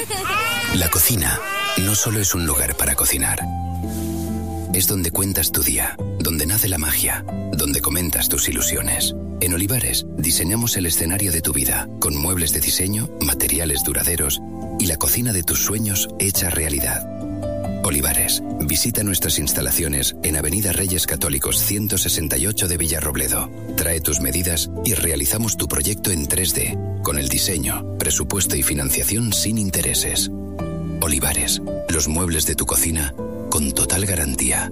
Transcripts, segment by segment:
La cocina no solo es un lugar para cocinar. Es donde cuentas tu día, donde nace la magia, donde comentas tus ilusiones. En Olivares diseñamos el escenario de tu vida, con muebles de diseño, materiales duraderos y la cocina de tus sueños hecha realidad. Olivares, visita nuestras instalaciones en Avenida Reyes Católicos 168 de Villarrobledo. Trae tus medidas y realizamos tu proyecto en 3D, con el diseño, presupuesto y financiación sin intereses. Olivares, los muebles de tu cocina con total garantía.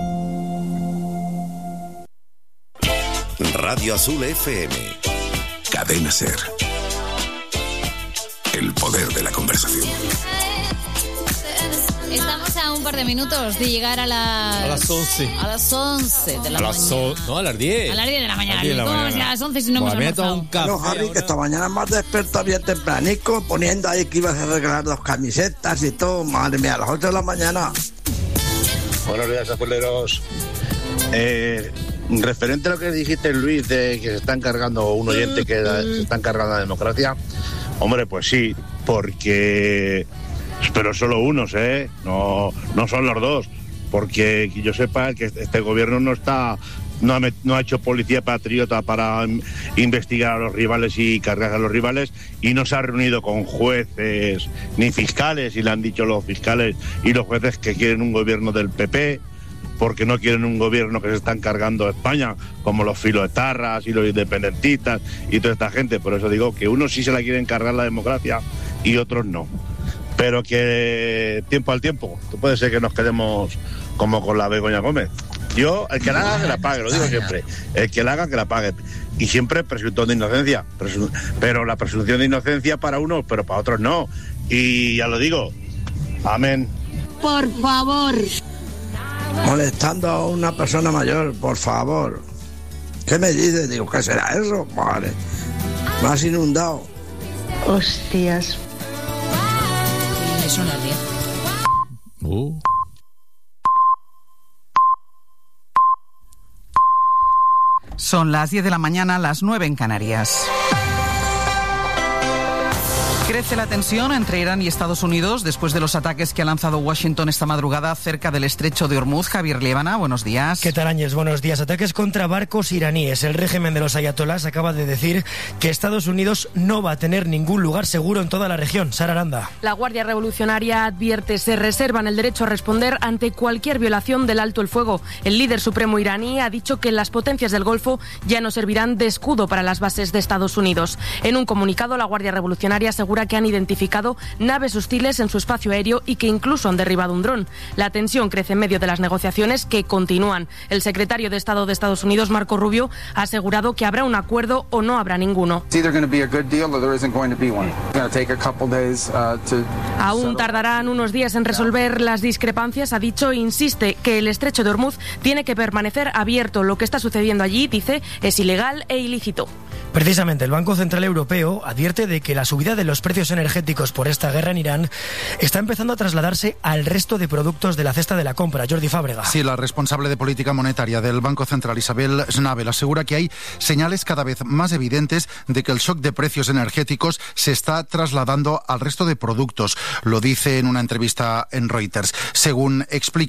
Radio Azul FM. Cadena Ser. El poder de la conversación. Estamos a un par de minutos de llegar a las 11. A las 11 de la mañana. No, a las 10. A las 10 de la mañana. ¿Cómo a las 11 si no hemos almorzado? Bueno, Javi, que esta mañana más despierta bien tempranico, poniendo ahí que ibas a regalar 2 camisetas y todo. Madre mía, a las 8 de la mañana. Buenos días, azuleros. Referente a lo que dijiste, Luis, de que se están cargando, un oyente que se están cargando la democracia, hombre, pues sí, porque... Pero solo unos, no son los dos, porque que yo sepa que este gobierno no ha hecho policía patriota para investigar a los rivales y cargar a los rivales, y no se ha reunido con jueces ni fiscales, y le han dicho los fiscales y los jueces que quieren un gobierno del PP, porque no quieren un gobierno que se están cargando a España, como los filoetarras y los independentistas y toda esta gente. Por eso digo que unos sí se la quieren cargar la democracia y otros no. Pero que tiempo al tiempo, puede ser que nos quedemos como con la Begoña Gómez. Yo, el que la haga, que la pague, lo digo siempre. El que la haga, que la pague. Y siempre presunción de inocencia. Pero la presunción de inocencia para unos, pero para otros no. Y ya lo digo. Amén. Por favor. Molestando a una persona mayor, por favor. ¿Qué me dices? Digo, ¿qué será eso? Vale. Me has inundado. Hostias. Son las 10. Son las 10 de la mañana, las 9 en Canarias. Crece la tensión entre Irán y Estados Unidos después de los ataques que ha lanzado Washington esta madrugada cerca del estrecho de Hormuz. Javier Liébana, buenos días. ¿Qué tal, Áñez? Buenos días. Ataques contra barcos iraníes. El régimen de los ayatolás acaba de decir que Estados Unidos no va a tener ningún lugar seguro en toda la región. Sara Aranda. La Guardia Revolucionaria advierte, se reservan el derecho a responder ante cualquier violación del alto el fuego. El líder supremo iraní ha dicho que las potencias del Golfo ya no servirán de escudo para las bases de Estados Unidos. En un comunicado, la Guardia Revolucionaria asegura que han identificado naves hostiles en su espacio aéreo y que incluso han derribado un dron. La tensión crece en medio de las negociaciones que continúan. El secretario de Estado de Estados Unidos, Marco Rubio, ha asegurado que habrá un acuerdo o no habrá ninguno. Aún tardarán unos días en resolver las discrepancias, ha dicho, e insiste que el estrecho de Hormuz tiene que permanecer abierto. Lo que está sucediendo allí, dice, es ilegal e ilícito. Precisamente, el Banco Central Europeo advierte de que la subida de los precios energéticos por esta guerra en Irán está empezando a trasladarse al resto de productos de la cesta de la compra. Jordi Fábrega. Sí, la responsable de política monetaria del Banco Central, Isabel Schnabel, asegura que hay señales cada vez más evidentes de que el shock de precios energéticos se está trasladando al resto de productos. Lo dice en una entrevista en Reuters. Según explica